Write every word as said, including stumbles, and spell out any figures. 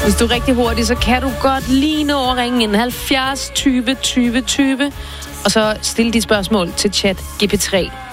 Hvis du er rigtig hurtig, så kan du godt lige nå at ringe ind halvfjerds tyve tyve tyve, og så stille de spørgsmål til chat G P tre.